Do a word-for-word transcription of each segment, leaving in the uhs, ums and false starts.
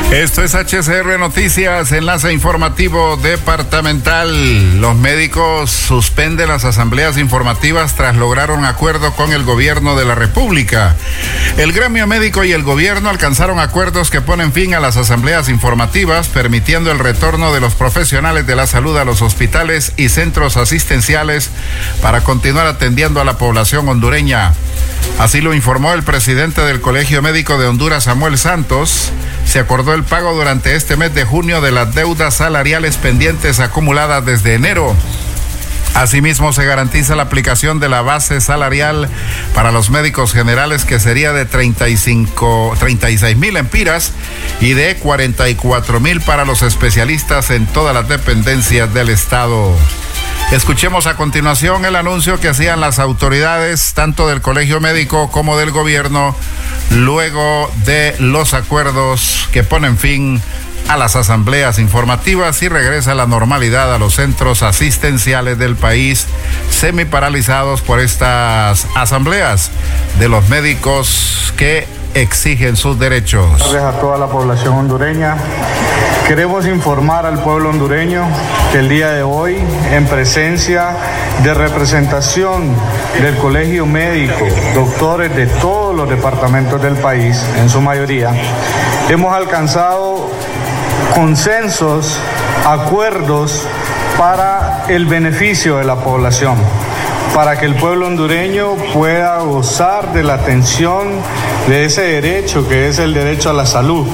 Esto es H C R Noticias, enlace informativo departamental. Los médicos suspenden las asambleas informativas tras lograr un acuerdo con el gobierno de la República. El gremio médico y el gobierno alcanzaron acuerdos que ponen fin a las asambleas informativas, permitiendo el retorno de los profesionales de la salud a los hospitales y centros asistenciales para continuar atendiendo a la población hondureña. Así lo informó el presidente del Colegio Médico de Honduras, Samuel Santos. Se acordó el pago durante este mes de junio de las deudas salariales pendientes acumuladas desde enero. Asimismo, se garantiza la aplicación de la base salarial para los médicos generales, que sería de treinta y cinco, treinta y seis mil empiras y de cuarenta y cuatro mil para los especialistas en todas las dependencias del Estado. Escuchemos a continuación el anuncio que hacían las autoridades, tanto del Colegio Médico como del gobierno, luego de los acuerdos que ponen fin a las asambleas informativas y regresa la normalidad a los centros asistenciales del país, semiparalizados por estas asambleas de los médicos que exigen sus derechos. Gracias a toda la población hondureña. Queremos informar al pueblo hondureño que el día de hoy, en presencia de representación del Colegio Médico, doctores de todos los departamentos del país, en su mayoría, hemos alcanzado consensos, acuerdos para el beneficio de la población, para que el pueblo hondureño pueda gozar de la atención de ese derecho que es el derecho a la salud.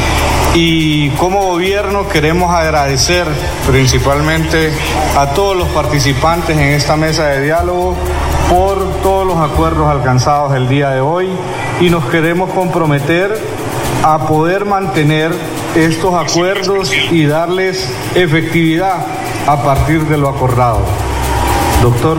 Y como gobierno queremos agradecer principalmente a todos los participantes en esta mesa de diálogo por todos los acuerdos alcanzados el día de hoy, y nos queremos comprometer a poder mantener estos acuerdos y darles efectividad a partir de lo acordado. Doctor.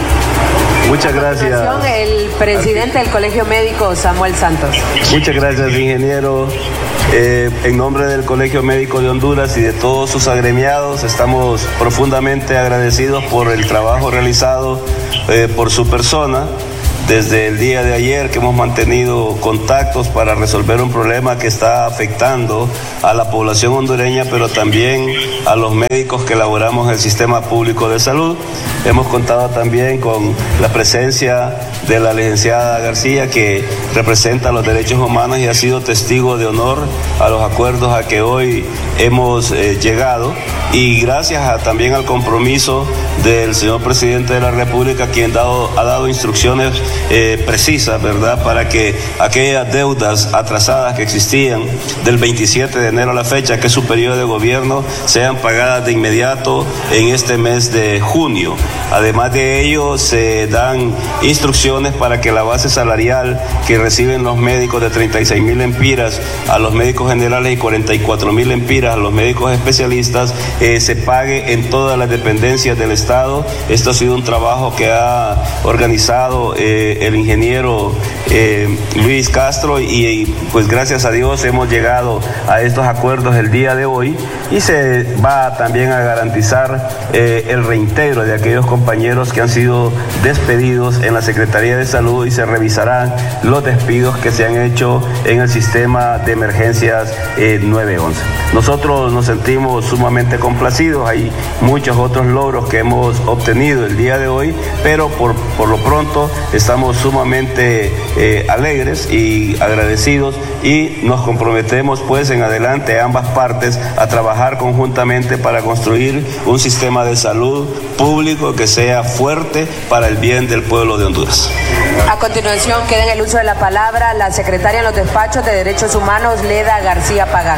Muchas gracias. El presidente del Colegio Médico, Samuel Santos. Muchas gracias, ingeniero. Eh, en nombre del Colegio Médico de Honduras y de todos sus agremiados, estamos profundamente agradecidos por el trabajo realizado eh, por su persona. Desde el día de ayer que hemos mantenido contactos para resolver un problema que está afectando a la población hondureña, pero también a los médicos que laboramos en el sistema público de salud. Hemos contado también con la presencia de la licenciada García, que representa los derechos humanos y ha sido testigo de honor a los acuerdos a que hoy hemos eh, llegado. Y gracias a, también al compromiso del señor presidente de la República, quien dado, ha dado instrucciones eh, precisas, ¿verdad?, para que aquellas deudas atrasadas que existían del veintisiete de enero a la fecha, que es su periodo de gobierno, sean pagadas de inmediato en este mes de junio. Además de ello, se dan instrucciones para que la base salarial que reciben los médicos de treinta y seis mil empiras a los médicos generales y cuarenta y cuatro mil empiras a los médicos especialistas eh, se pague en todas las dependencias del Estado. Esto ha sido un trabajo que ha organizado eh, el ingeniero eh, Luis Castro, y, y pues gracias a Dios hemos llegado a estos acuerdos el día de hoy, y se va también a garantizar eh, el reintegro de aquellos compañeros que han sido despedidos en la Secretaría de Salud, y se revisarán los despidos que se han hecho en el sistema de emergencias eh, nueve once. Nosotros nos sentimos sumamente complacidos. Hay muchos otros logros que hemos obtenido el día de hoy, pero por, por lo pronto estamos sumamente eh, alegres y agradecidos, y nos comprometemos pues en adelante ambas partes a trabajar conjuntamente para construir un sistema de salud público que sea fuerte para el bien del pueblo de Honduras. A continuación queda en el uso de la palabra la secretaria en los despachos de Derechos Humanos, Leda García Pagán.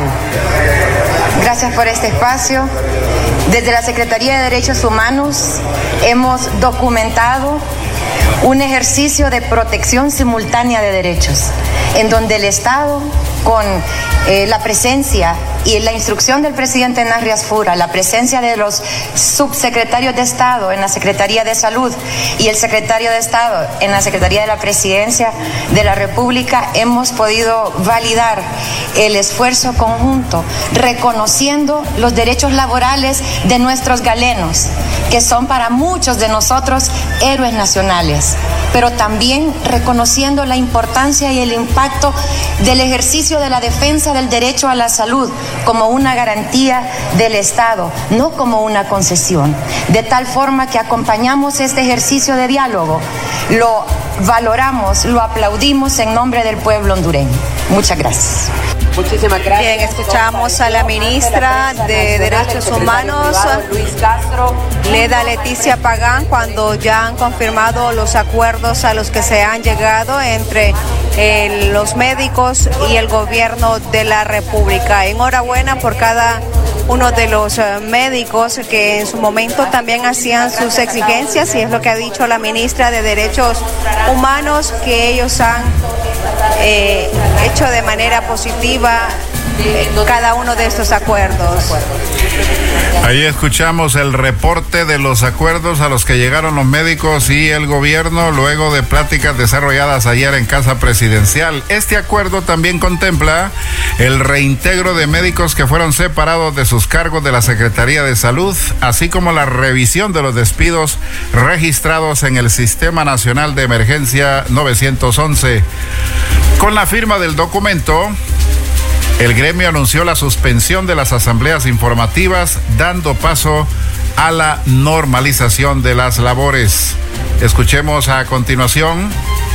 Gracias por este espacio. Desde la Secretaría de Derechos Humanos hemos documentado un ejercicio de protección simultánea de derechos, en donde el Estado, con eh, la presencia y la instrucción del presidente Narri Asfura, la presencia de los subsecretarios de Estado en la Secretaría de Salud y el secretario de Estado en la Secretaría de la Presidencia de la República, hemos podido validar el esfuerzo conjunto, reconociendo los derechos laborales de nuestros galenos, que son para muchos de nosotros héroes nacionales, pero también reconociendo la importancia y el impacto del ejercicio ejercicio de la defensa del derecho a la salud como una garantía del Estado, no como una concesión, de tal forma que acompañamos este ejercicio de diálogo, lo valoramos, lo aplaudimos en nombre del pueblo hondureño. Muchas gracias. Muchísimas gracias. Bien, escuchamos a la ministra de Derechos Humanos, Leda Leticia Pagán, cuando ya han confirmado los acuerdos a los que se han llegado entre eh, los médicos y el gobierno de la República. Enhorabuena por cada uno de los uh, médicos que en su momento también hacían sus exigencias, y es lo que ha dicho la ministra de Derechos Humanos, que ellos han eh, hecho de manera positiva eh, cada uno de estos acuerdos. Ahí escuchamos el reporte de los acuerdos a los que llegaron los médicos y el gobierno luego de pláticas desarrolladas ayer en Casa Presidencial. Este acuerdo también contempla el reintegro de médicos que fueron separados de sus cargos de la Secretaría de Salud, así como la revisión de los despidos registrados en el Sistema Nacional de Emergencia novecientos once. Con la firma del documento, el gremio anunció la suspensión de las asambleas informativas, dando paso a la normalización de las labores. Escuchemos a continuación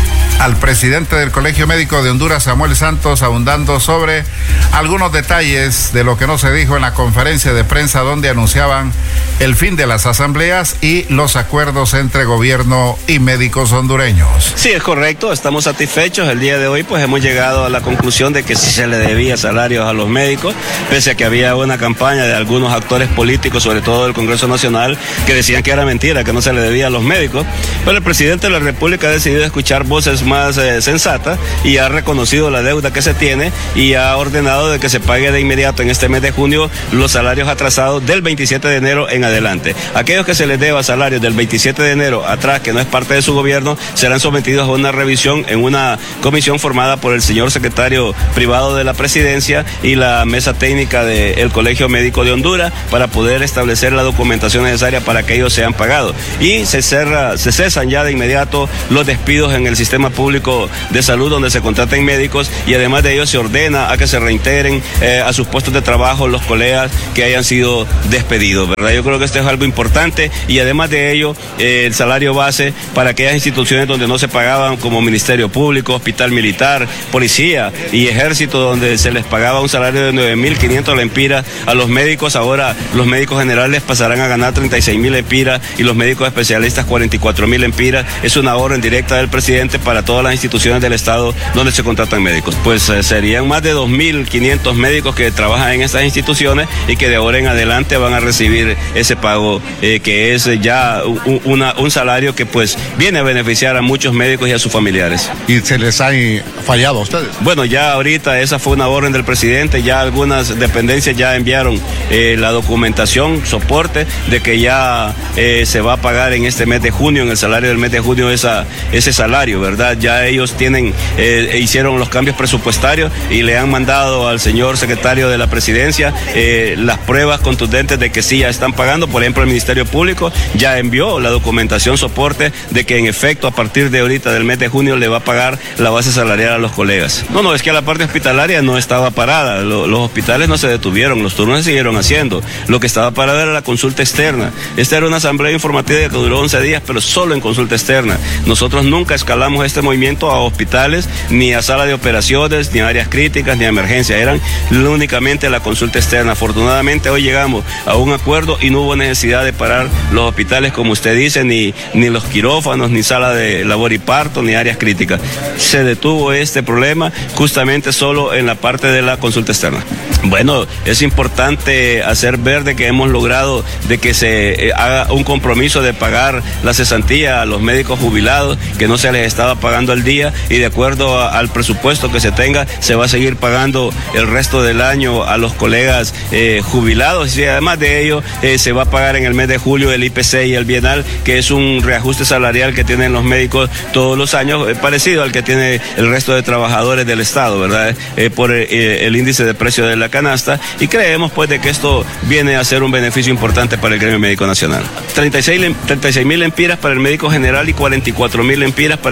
al presidente del Colegio Médico de Honduras, Samuel Santos, abundando sobre algunos detalles de lo que no se dijo en la conferencia de prensa donde anunciaban el fin de las asambleas y los acuerdos entre gobierno y médicos hondureños. Sí, es correcto, estamos satisfechos. El día de hoy pues hemos llegado a la conclusión de que sí se le debía salarios a los médicos, pese a que había una campaña de algunos actores políticos, sobre todo del Congreso Nacional, que decían que era mentira, que no se le debía a los médicos. Pero el presidente de la República ha decidido escuchar voces más eh, sensatas y ha reconocido la deuda que se tiene y ha ordenado de que se pague de inmediato en este mes de junio los salarios atrasados del veintisiete de enero en adelante. Aquellos que se les deba salarios del veintisiete de enero atrás, que no es parte de su gobierno, serán sometidos a una revisión en una comisión formada por el señor secretario privado de la presidencia y la mesa técnica del Colegio Médico de Honduras para poder establecer la documentación necesaria para que ellos sean pagados. Y se, cerra, se cesan ya de inmediato los despidos en el sistema público de salud donde se contraten médicos, y además de ello se ordena a que se reintegren eh, a sus puestos de trabajo los colegas que hayan sido despedidos, ¿verdad? Yo creo que esto es algo importante, y además de ello eh, el salario base para aquellas instituciones donde no se pagaban, como Ministerio Público, Hospital Militar, Policía y Ejército, donde se les pagaba un salario de nueve mil quinientos lempiras a los médicos. Ahora los médicos generales pasarán a ganar treinta y seis mil lempiras y los médicos especialistas cuarenta y cuatro mil lempiras. Es una orden directa del presidente para todas las instituciones del Estado donde se contratan médicos. Pues eh, serían más de dos mil quinientos médicos que trabajan en estas instituciones y que de ahora en adelante van a recibir ese pago eh, que es ya un, una, un salario que pues viene a beneficiar a muchos médicos y a sus familiares. ¿Y se les ha fallado a ustedes? Bueno, ya ahorita esa fue una orden del presidente, ya algunas dependencias ya enviaron eh, la documentación, soporte de que ya eh, se va a pagar en este mes de junio, en el salario del mes de junio esa, ese salario, ¿verdad? Ya ellos tienen, eh, hicieron los cambios presupuestarios y le han mandado al señor secretario de la presidencia eh, las pruebas contundentes de que sí ya están pagando. Por ejemplo, el Ministerio Público ya envió la documentación soporte de que en efecto a partir de ahorita del mes de junio le va a pagar la base salarial a los colegas. No, no, es que la parte hospitalaria no estaba parada, Lo, los hospitales no se detuvieron, los turnos se siguieron haciendo. Lo que estaba parada era la consulta externa. Esta era una asamblea informativa que duró once días, pero solo en consulta externa. Nosotros nunca escalamos este movimiento a hospitales, ni a sala de operaciones, ni a áreas críticas, ni a emergencia. Eran únicamente la consulta externa. Afortunadamente hoy llegamos a un acuerdo y no hubo necesidad de parar los hospitales, como usted dice, ni, ni los quirófanos, ni sala de labor y parto, ni áreas críticas. Se detuvo este problema justamente solo en la parte de la consulta externa. Bueno, es importante hacer ver de que hemos logrado de que se eh, haga un compromiso de pagar la cesantía a los médicos jubilados, que no se les estaba pagando al día, y de acuerdo a, al presupuesto que se tenga, se va a seguir pagando el resto del año a los colegas eh, jubilados, y además de ello eh, se va a pagar en el mes de julio el I P C y el bienal, que es un reajuste salarial que tienen los médicos todos los años, eh, parecido al que tiene el resto de trabajadores del Estado, ¿verdad? Eh, por eh, el índice de precio de la canasta, y creemos pues de que esto viene a ser un beneficio importante para el gremio médico nacional. treinta y seis mil lempiras para el médico general y cuarenta y cuatro mil lempiras para el médico especialista.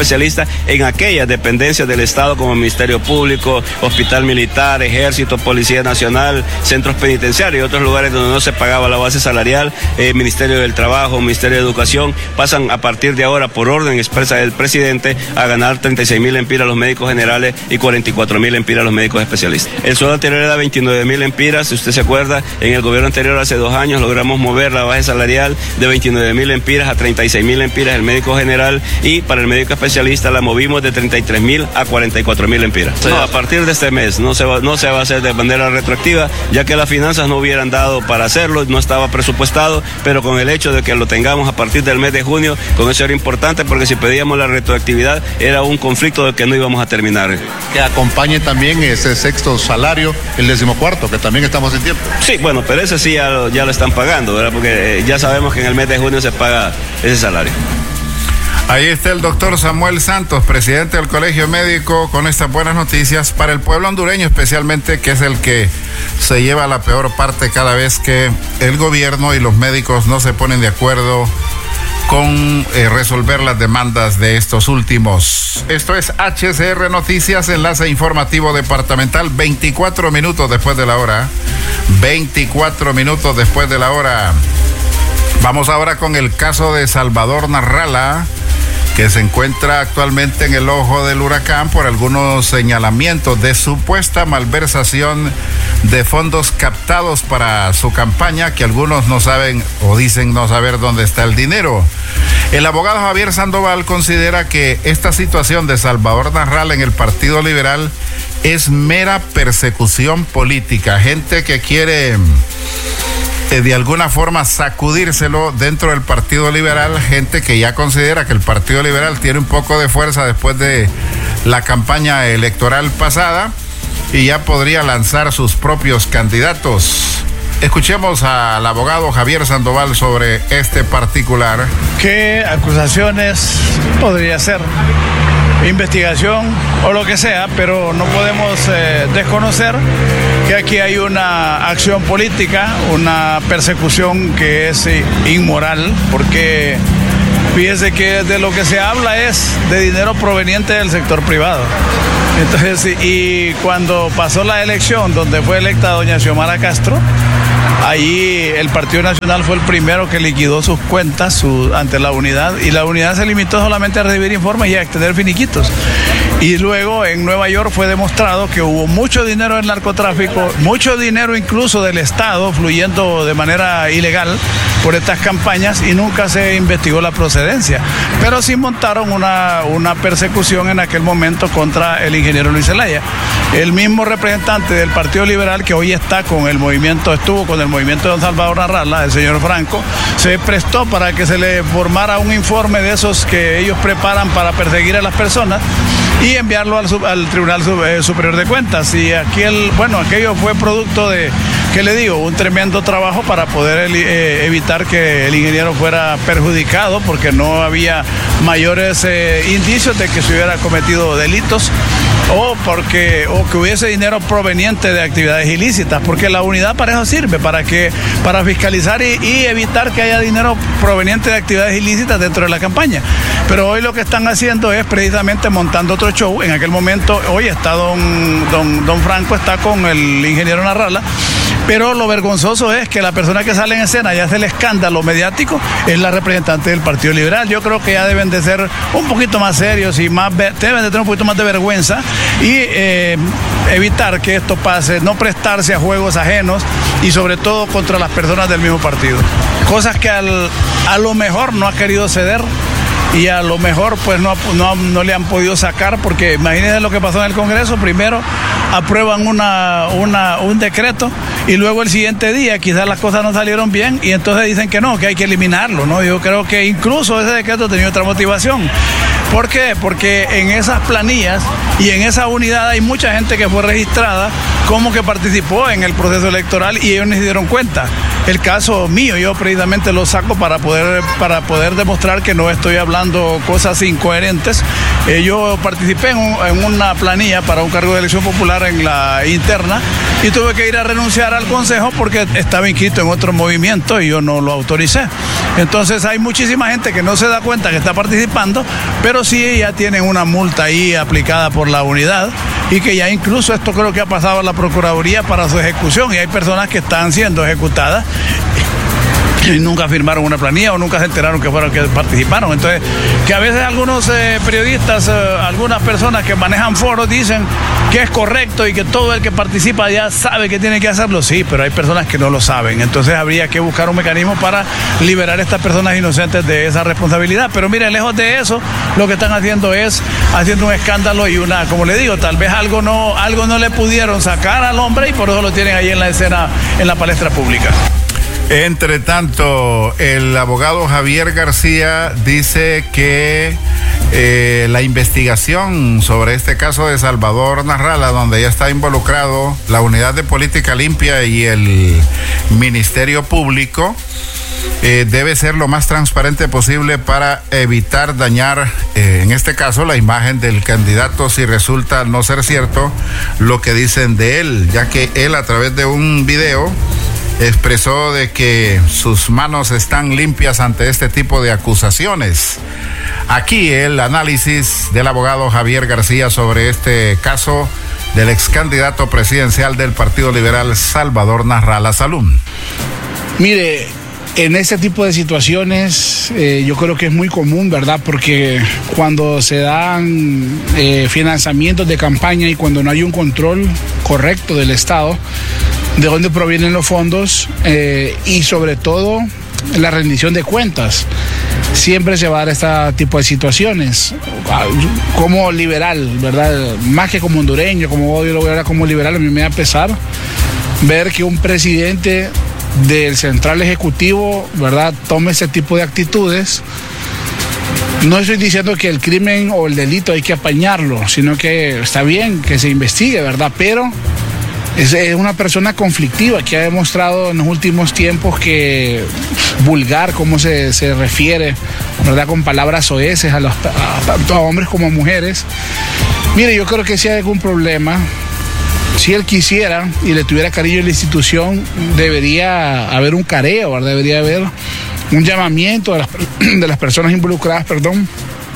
especialistas en aquellas dependencias del Estado como Ministerio Público, Hospital Militar, Ejército, Policía Nacional, centros penitenciarios y otros lugares donde no se pagaba la base salarial, eh, Ministerio del Trabajo, Ministerio de Educación, pasan a partir de ahora por orden expresa del presidente a ganar treinta y seis mil empiras los médicos generales y cuarenta y cuatro mil empiras los médicos especialistas. El sueldo anterior era veintinueve mil empiras, si usted se acuerda, en el gobierno anterior hace dos años logramos mover la base salarial de veintinueve mil empiras a treinta y seis mil empiras el médico general, y para el médico especialista la movimos de treinta y tres mil a cuarenta y cuatro mil empiras. No, a partir de este mes no se va, no se va a hacer de manera retroactiva, ya que las finanzas no hubieran dado para hacerlo, no estaba presupuestado, pero con el hecho de que lo tengamos a partir del mes de junio, con eso era importante, porque si pedíamos la retroactividad era un conflicto del que no íbamos a terminar. Que acompañe también ese sexto salario, el decimocuarto, que también estamos en tiempo. Sí, bueno, pero ese sí ya lo, ya lo están pagando, ¿verdad? Porque eh, ya sabemos que en el mes de junio se paga ese salario. Ahí está el doctor Samuel Santos, presidente del Colegio Médico, con estas buenas noticias para el pueblo hondureño, especialmente, que es el que se lleva la peor parte cada vez que el gobierno y los médicos no se ponen de acuerdo con eh, resolver las demandas de estos últimos. Esto es H C R Noticias, enlace informativo departamental, veinticuatro minutos después de la hora. veinticuatro minutos después de la hora. Vamos ahora con el caso de Salvador Narrala, que se encuentra actualmente en el ojo del huracán por algunos señalamientos de supuesta malversación de fondos captados para su campaña, que algunos no saben o dicen no saber dónde está el dinero. El abogado Javier Sandoval considera que esta situación de Salvador Narrala en el Partido Liberal es mera persecución política, gente que quiere de alguna forma sacudírselo dentro del Partido Liberal, gente que ya considera que el Partido Liberal tiene un poco de fuerza después de la campaña electoral pasada y ya podría lanzar sus propios candidatos. Escuchemos al abogado Javier Sandoval sobre este particular. ¿Qué acusaciones podría ser? Investigación o lo que sea, pero no podemos eh, desconocer que aquí hay una acción política, una persecución que es eh, inmoral, porque fíjese que de lo que se habla es de dinero proveniente del sector privado. Entonces, y cuando pasó la elección donde fue electa doña Xiomara Castro, allí el Partido Nacional fue el primero que liquidó sus cuentas su, ante la unidad, y la unidad se limitó solamente a recibir informes y a extender finiquitos. Y luego en Nueva York fue demostrado que hubo mucho dinero en narcotráfico, mucho dinero incluso del Estado fluyendo de manera ilegal por estas campañas, y nunca se investigó la procedencia. Pero sí montaron una, una persecución en aquel momento contra el ingeniero Luis Zelaya. El mismo representante del Partido Liberal que hoy está con el movimiento, estuvo con el movimiento de don Salvador Narrala, el señor Franco, se prestó para que se le formara un informe de esos que ellos preparan para perseguir a las personas y enviarlo al, al Tribunal Superior de Cuentas. Y aquí el, bueno, aquello fue producto de, ¿qué le digo? Un tremendo trabajo para poder eh, evitar que el ingeniero fuera perjudicado, porque no había mayores eh, indicios de que se hubiera cometido delitos o porque o que hubiese dinero proveniente de actividades ilícitas, porque la unidad para eso sirve, para que para fiscalizar y, y evitar que haya dinero proveniente de actividades ilícitas dentro de la campaña. Pero hoy lo que están haciendo es precisamente montando otro show. En aquel momento, hoy está don, don, don Franco, está con el ingeniero Narrala, pero lo vergonzoso es que la persona que sale en escena y hace el escándalo mediático es la representante del Partido Liberal. Yo creo que ya deben de ser un poquito más serios y más deben de tener un poquito más de vergüenza y eh, evitar que esto pase, no prestarse a juegos ajenos y sobre todo contra las personas del mismo partido. Cosas que al, a lo mejor no ha querido ceder y a lo mejor pues no, no, no le han podido sacar, porque imagínense lo que pasó en el Congreso. Primero aprueban una, una, un decreto y luego el siguiente día quizás las cosas no salieron bien y entonces dicen que no, que hay que eliminarlo, ¿no? Yo creo que incluso ese decreto tenía otra motivación. ¿Por qué? Porque en esas planillas y en esa unidad hay mucha gente que fue registrada como que participó en el proceso electoral y ellos ni se dieron cuenta. el caso mío, yo precisamente lo saco para poder, para poder demostrar que no estoy hablando cosas incoherentes. Eh, yo participé en, un, en una planilla para un cargo de elección popular en la interna y tuve que ir a renunciar al consejo porque estaba inscrito en otro movimiento y yo no lo autoricé. Entonces hay muchísima gente que no se da cuenta que está participando, pero sí ya tienen una multa ahí aplicada por la unidad y que ya incluso esto creo que ha pasado a la Procuraduría para su ejecución y hay personas que están siendo ejecutadas y nunca firmaron una planilla o nunca se enteraron que fueron que participaron. Entonces, que a veces algunos eh, periodistas, eh, algunas personas que manejan foros dicen que es correcto y que todo el que participa ya sabe que tiene que hacerlo. Sí, pero hay personas que no lo saben. Entonces habría que buscar un mecanismo para liberar a estas personas inocentes de esa responsabilidad. Pero mire, lejos de eso, lo que están haciendo es haciendo un escándalo y una, como le digo, tal vez algo no, algo no le pudieron sacar al hombre y por eso lo tienen ahí en la escena, en la palestra pública. Entre tanto, el abogado Javier García dice que eh, la investigación sobre este caso de Salvador Narrala, donde ya está involucrado la Unidad de Política Limpia y el Ministerio Público, eh, debe ser lo más transparente posible para evitar dañar, eh, en este caso, la imagen del candidato si resulta no ser cierto lo que dicen de él, ya que él a través de un video expresó de que sus manos están limpias ante este tipo de acusaciones. Aquí el análisis del abogado Javier García sobre este caso del ex candidato presidencial del Partido Liberal, Salvador Narrala Salum. Mire, en este tipo de situaciones eh, yo creo que es muy común, ¿verdad? Porque cuando se dan eh, financiamientos de campaña y cuando no hay un control correcto del Estado, de dónde provienen los fondos eh, y sobre todo la rendición de cuentas, siempre se va a dar este tipo de situaciones. Como liberal, ¿verdad? Más que como hondureño, como yo lo voy a hablar como liberal, a mí me da pesar ver que un presidente del Central Ejecutivo, ¿verdad?, tome ese tipo de actitudes. No estoy diciendo que el crimen o el delito hay que apañarlo, sino que está bien que se investigue, ¿verdad? Pero es una persona conflictiva que ha demostrado en los últimos tiempos que vulgar, cómo se, se refiere, ¿verdad?, con palabras soeces a, los, a tanto a hombres como a mujeres. Mire, yo creo que si hay algún problema, si él quisiera y le tuviera cariño a la institución, debería haber un careo, ¿verdad? Debería haber un llamamiento de las, de las personas involucradas, perdón,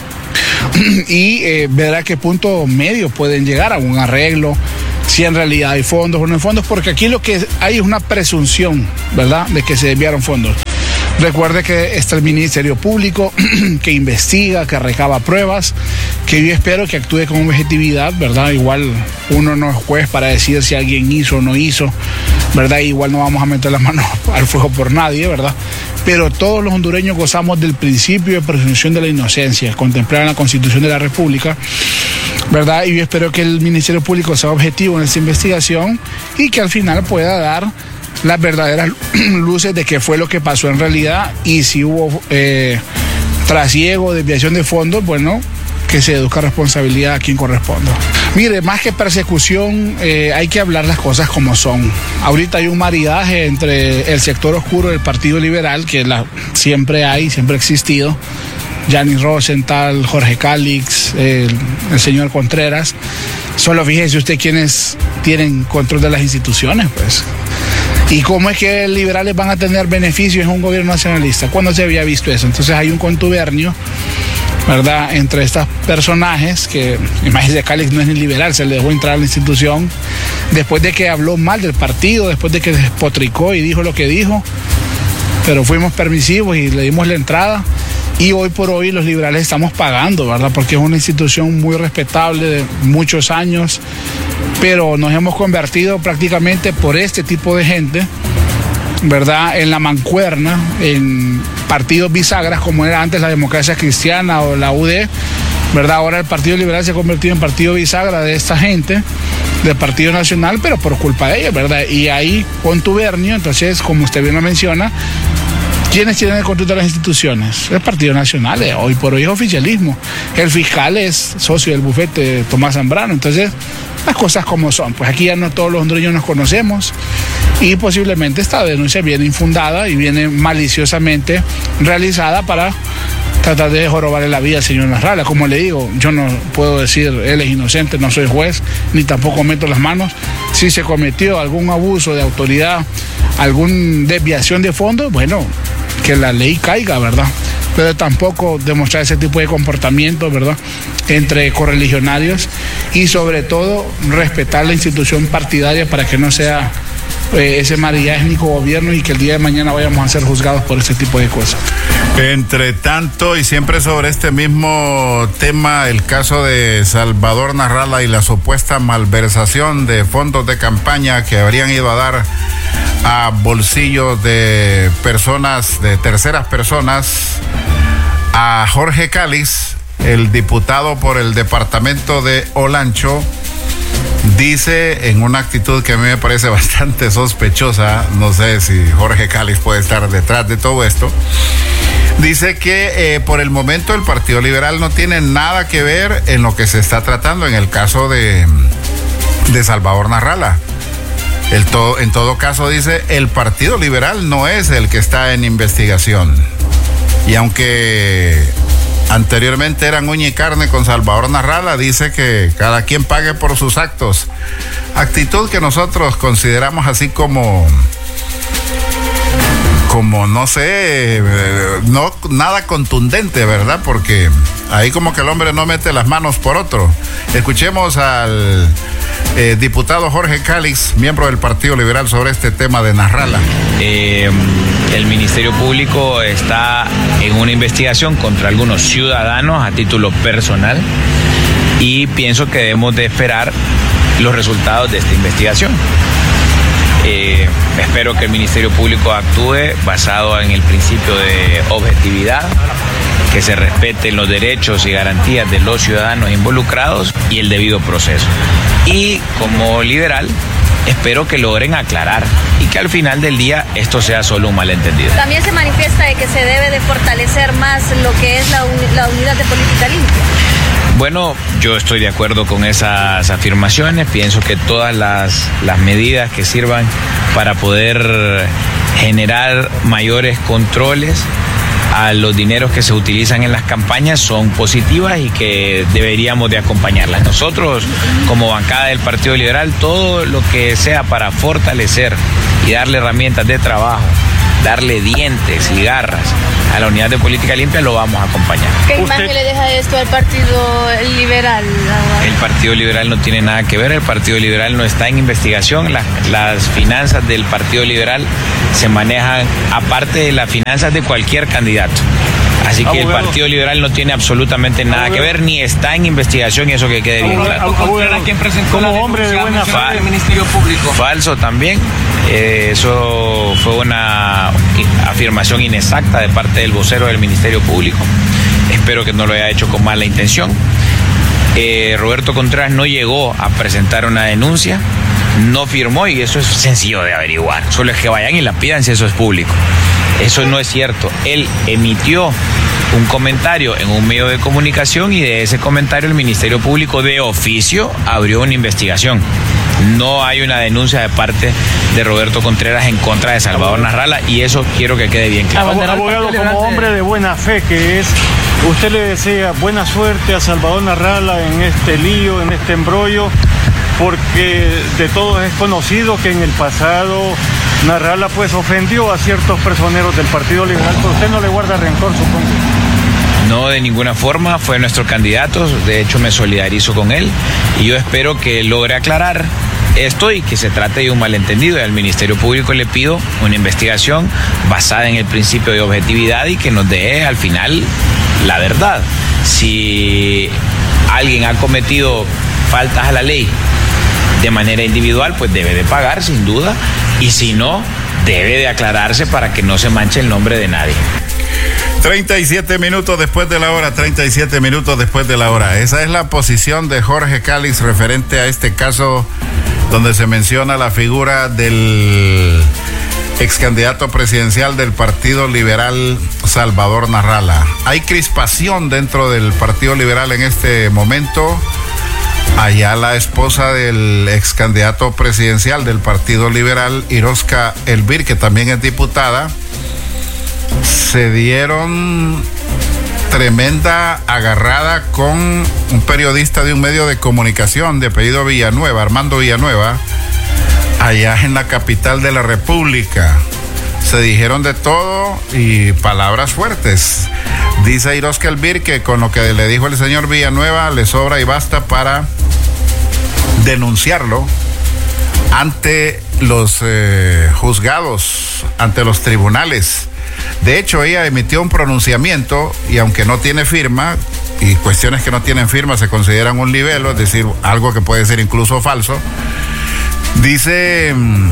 y eh, ver a qué punto medio pueden llegar a un arreglo, si en realidad hay fondos o no hay fondos, porque aquí lo que hay es una presunción, ¿verdad?, de que se desviaron fondos. Recuerde que está el Ministerio Público que investiga, que recaba pruebas, que yo espero que actúe con objetividad, ¿verdad? Igual uno no es juez para decir si alguien hizo o no hizo, ¿verdad? Igual no vamos a meter las manos al fuego por nadie, ¿verdad? Pero todos los hondureños gozamos del principio de presunción de la inocencia, contemplada en la Constitución de la República, ¿verdad? Y yo espero que el Ministerio Público sea objetivo en esta investigación y que al final pueda dar las verdaderas luces de qué fue lo que pasó en realidad y si hubo eh, trasiego, desviación de fondos, bueno, que se deduzca responsabilidad a quien corresponda. Mire, más que persecución, eh, hay que hablar las cosas como son. Ahorita hay un maridaje entre el sector oscuro del Partido Liberal, que la, siempre hay, siempre ha existido. Gianni Rosenthal, Jorge Calix, el, el señor Contreras. Solo fíjese usted quiénes tienen control de las instituciones, pues. ¿Y cómo es que liberales van a tener beneficios en un gobierno nacionalista? ¿Cuándo se había visto eso? Entonces hay un contubernio, ¿verdad?, entre estos personajes que, imagínese, Calix no es ni liberal, se le dejó entrar a la institución después de que habló mal del partido, después de que despotricó y dijo lo que dijo, pero fuimos permisivos y le dimos la entrada. Y hoy por hoy los liberales estamos pagando, ¿verdad? Porque es una institución muy respetable de muchos años, pero nos hemos convertido prácticamente por este tipo de gente, ¿verdad?, en la mancuerna, en partidos bisagras como era antes la Democracia Cristiana o la U D, ¿verdad? Ahora el Partido Liberal se ha convertido en partido bisagra de esta gente, del Partido Nacional, pero por culpa de ellos, ¿verdad? Y hay contubernio, entonces, como usted bien lo menciona, ¿quiénes tienen el control de las instituciones? El Partido Nacional, eh, hoy por hoy es oficialismo. El fiscal es socio del bufete Tomás Zambrano. Entonces, las cosas como son. Pues aquí ya no todos los hondureños nos conocemos y posiblemente esta denuncia viene infundada y viene maliciosamente realizada para tratar de jorobarle la vida al señor Nasralla. Como le digo, yo no puedo decir él es inocente, no soy juez, ni tampoco meto las manos. Si se cometió algún abuso de autoridad, alguna desviación de fondos, bueno, que la ley caiga, ¿verdad? Pero tampoco demostrar ese tipo de comportamiento, ¿verdad?, entre correligionarios, y sobre todo respetar la institución partidaria para que no sea eh, ese mariánico gobierno y que el día de mañana vayamos a ser juzgados por ese tipo de cosas. Entre tanto, y siempre sobre este mismo tema, el caso de Salvador Nasralla y la supuesta malversación de fondos de campaña que habrían ido a dar a bolsillos de personas, de terceras personas, a Jorge Cáliz, el diputado por el departamento de Olancho, dice en una actitud que a mí me parece bastante sospechosa, no sé si Jorge Cáliz puede estar detrás de todo esto, dice que eh, por el momento el Partido Liberal no tiene nada que ver en lo que se está tratando en el caso de, de Salvador Nasralla. El to, en todo caso, dice, el Partido Liberal no es el que está en investigación. Y aunque anteriormente eran uña y carne con Salvador Nasralla, dice que cada quien pague por sus actos. Actitud que nosotros consideramos así como, como no sé, no nada contundente, ¿verdad? Porque ahí como que el hombre no mete las manos por otro. Escuchemos al eh, diputado Jorge Cáliz, miembro del Partido Liberal, sobre este tema de Nasralla. Eh, el Ministerio Público está en una investigación contra algunos ciudadanos a título personal y pienso que debemos de esperar los resultados de esta investigación. Eh, espero que el Ministerio Público actúe basado en el principio de objetividad, que se respeten los derechos y garantías de los ciudadanos involucrados y el debido proceso. Y como liberal, espero que logren aclarar y que al final del día esto sea solo un malentendido. También se manifiesta de que se debe de fortalecer más lo que es la, uni- la unidad de política limpia. Bueno, yo estoy de acuerdo con esas afirmaciones. Pienso que todas las, las medidas que sirvan para poder generar mayores controles a los dineros que se utilizan en las campañas son positivas y que deberíamos de acompañarlas. Nosotros, como bancada del Partido Liberal, todo lo que sea para fortalecer y darle herramientas de trabajo, darle dientes y garras a la unidad de política limpia, lo vamos a acompañar. ¿Qué imagen le deja esto al Partido Liberal? El Partido Liberal no tiene nada que ver, el Partido Liberal no está en investigación, las, las finanzas del Partido Liberal se manejan aparte de las finanzas de cualquier candidato. Así que abogado, el Partido Liberal no tiene absolutamente nada abogado, que ver, ni está en investigación, y eso que quede bien claro. Abogado, ¿quién presentó como hombre de buena fe del Ministerio Público? Falso también. Eh, eso fue una afirmación inexacta de parte del vocero del Ministerio Público. Espero que no lo haya hecho con mala intención. Eh, Roberto Contreras no llegó a presentar una denuncia, no firmó, y eso es sencillo de averiguar. Solo es que vayan y la pidan si eso es público. Eso no es cierto. Él emitió un comentario en un medio de comunicación y de ese comentario el Ministerio Público de oficio abrió una investigación. No hay una denuncia de parte de Roberto Contreras en contra de Salvador Nasralla, y eso quiero que quede bien claro. Abogado, como hombre de buena fe que es, usted le desea buena suerte a Salvador Nasralla en este lío, en este embrollo, porque de todos es conocido que en el pasado Nasralla pues ofendió a ciertos personeros del Partido Liberal, pero usted no le guarda rencor, supongo. No, de ninguna forma, fue nuestro candidato, de hecho me solidarizo con él y yo espero que logre aclarar esto y que se trate de un malentendido. Y al Ministerio Público le pido una investigación basada en el principio de objetividad y que nos dé al final la verdad. Si alguien ha cometido faltas a la ley de manera individual, pues debe de pagar sin duda, y si no, debe de aclararse para que no se manche el nombre de nadie. treinta y siete minutos después de la hora, treinta y siete minutos después de la hora. Esa es la posición de Jorge Cáliz referente a este caso donde se menciona la figura del ex candidato presidencial del Partido Liberal, Salvador Nasralla. Hay crispación dentro del Partido Liberal en este momento Allá la esposa del ex candidato presidencial del Partido Liberal, Iroska Elvir, que también es diputada, se dieron tremenda agarrada con un periodista de un medio de comunicación de apellido Villanueva, Armando Villanueva, allá en la capital de la República. Se dijeron de todo y palabras fuertes. Dice Iroska Elvir que con lo que le dijo el señor Villanueva le sobra y basta para denunciarlo ante los eh, juzgados, ante los tribunales. De hecho, ella emitió un pronunciamiento y aunque no tiene firma, y cuestiones que no tienen firma se consideran un libelo, es decir, algo que puede ser incluso falso, dice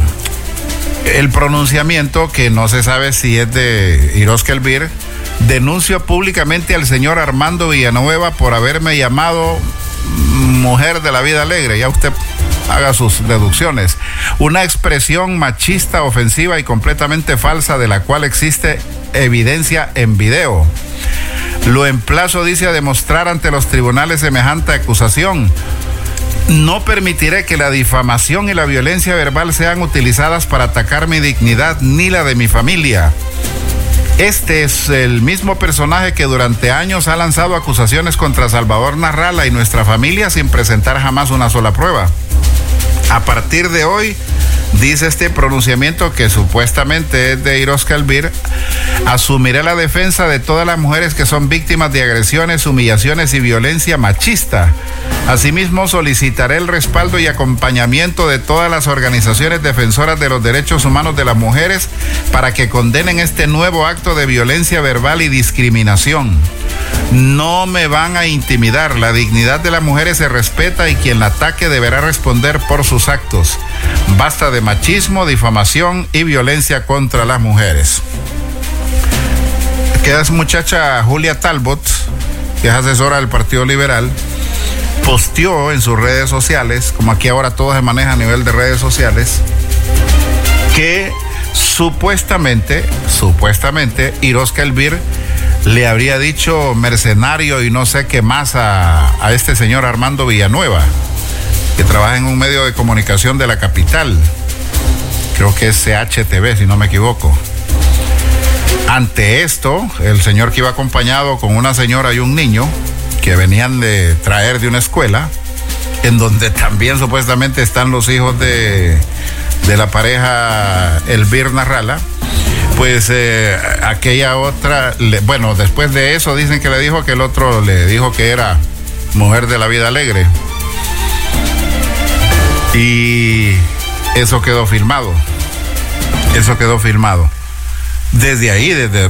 el pronunciamiento, que no se sabe si es de Iroska Elvir: denuncio públicamente al señor Armando Villanueva por haberme llamado mujer de la vida alegre. Ya usted haga sus deducciones. Una expresión machista, ofensiva y completamente falsa, de la cual existe evidencia en video. Lo emplazo, dice, a demostrar ante los tribunales semejante acusación. No permitiré que la difamación y la violencia verbal sean utilizadas para atacar mi dignidad ni la de mi familia. Este es el mismo personaje que durante años ha lanzado acusaciones contra Salvador Narrala y nuestra familia sin presentar jamás una sola prueba. A partir de hoy, dice este pronunciamiento, que supuestamente es de Iroska Elvir, asumiré la defensa de todas las mujeres que son víctimas de agresiones, humillaciones y violencia machista. Asimismo, solicitaré el respaldo y acompañamiento de todas las organizaciones defensoras de los derechos humanos de las mujeres para que condenen este nuevo acto de violencia verbal y discriminación. No me van a intimidar. La dignidad de las mujeres se respeta y quien la ataque deberá responder por sus actos. Basta de machismo, difamación y violencia contra las mujeres. Queda esa muchacha Julia Talbot, que es asesora del Partido Liberal, posteó en sus redes sociales, como aquí ahora todo se maneja a nivel de redes sociales, que supuestamente, supuestamente, Iroska Elvir le habría dicho mercenario y no sé qué más a, a este señor Armando Villanueva, que trabaja en un medio de comunicación de la capital. Creo que es C H T V, si no me equivoco. Ante esto, el señor, que iba acompañado con una señora y un niño que venían de traer de una escuela, en donde también supuestamente están los hijos de, de la pareja Elvir Narrala, pues eh, aquella otra, le, bueno, después de eso dicen que le dijo que el otro le dijo que era mujer de la vida alegre. Y eso quedó filmado. Eso quedó filmado. Desde ahí, desde